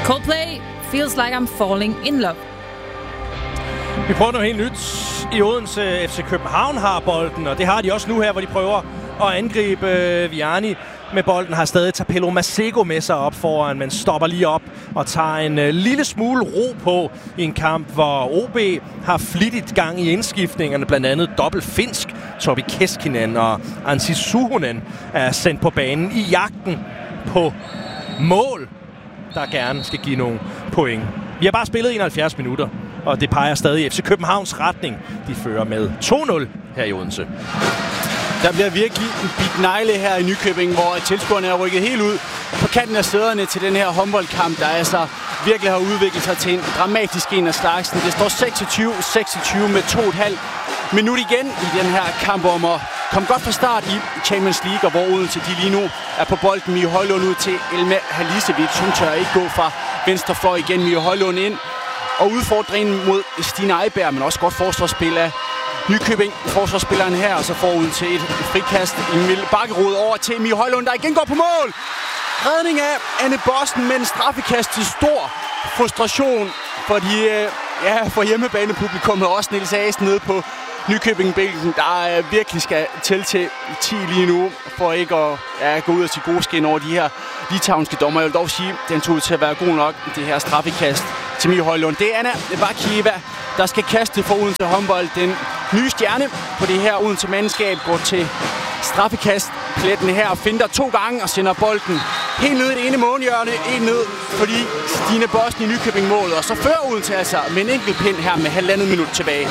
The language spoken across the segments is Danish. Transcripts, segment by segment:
Coldplay, Feels Like I'm Falling in Love. Vi prøver noget helt nyt. I Odense, FC København har bolden, og det har de også nu her, hvor de prøver at angribe Vianney med bolden. Har stadig Tapelo Masego med sig op foran, men stopper lige op og tager en lille smule ro på i en kamp, hvor OB har flittigt gang i indskiftningerne. Blandt andet dobbelt finsk. Tobi Keskinen og Ansi Suhonen er sendt på banen i jagten på mål, der gerne skal give nogle point. Vi har bare spillet 71 minutter, og det peger stadig i FC Københavns retning. De fører med 2-0 her i Odense. Der bliver virkelig en bit negle her i Nykøbing, hvor tilskuerne er rykket helt ud på kanten af sæderne til den her håndboldkamp, der altså virkelig har udviklet sig til en dramatisk en af slagsen. Det står 26-26 med 2,5 minut igen i den her kamp om at komme godt fra start i Champions League, og hvor Odense de lige nu er på bolden. Mie Højlund ud til Elma Halisevic. Hun tør ikke gå fra venstre fløj igen. Mie Højlund ind. Og udfordringen mod Stine Eiberg, men også godt forsvarsspil af Nykøbing, forsvarsspilleren her, og så forud til et frikast. Emil Bakkerud over til Mie Højlund, der igen går på mål. Redning af Anne Bossen, men straffekast til stor frustration for hjemmebanepublikummet, og også Niels Asen nede på Nykøbing-bænken, der virkelig skal til 10 lige nu, for ikke at gå ud og sige gode skin over de her litauiske dommer. Jeg vil dog sige, den tog ud til at være god nok, det her straffekast til Mie Højlund. Det er Anna Vakieva, der skal kaste for Odense håndbold. Den nye stjerne på det her Odense mandskab går til straffekastpletten her og finder 2 gange og sender bolden helt ned i det ene målhjørne, en ned, fordi Stine Bossen i Nykøbing målet, og så fører Odense altså med en enkelt pind her med 1,5 minut tilbage.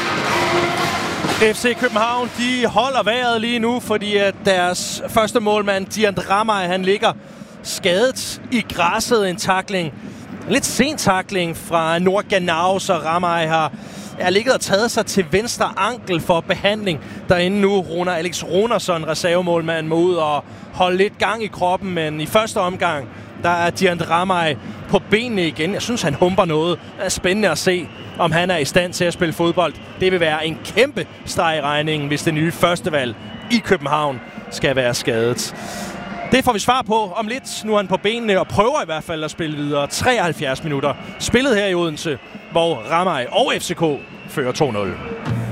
FC København, de holder vejret lige nu, fordi at deres første målmand, Dian Ramay, han ligger skadet i græsset. En tackling, en lidt sen tackling fra Nordganau, så Ramay har ligget og taget sig til venstre ankel for behandling derinde nu. Alex Runersson, reservemålmand, må ud og holde lidt gang i kroppen, men i første omgang, der er Dian Ramay på benene igen. Jeg synes, han humper noget. Det er spændende at se, om han er i stand til at spille fodbold. Det vil være en kæmpe streg i regningen, hvis det nye førstevalg i København skal være skadet. Det får vi svar på om lidt. Nu er han på benene og prøver i hvert fald at spille videre. 73 minutter spillet her i Odense, hvor Ramay og FCK fører 2-0.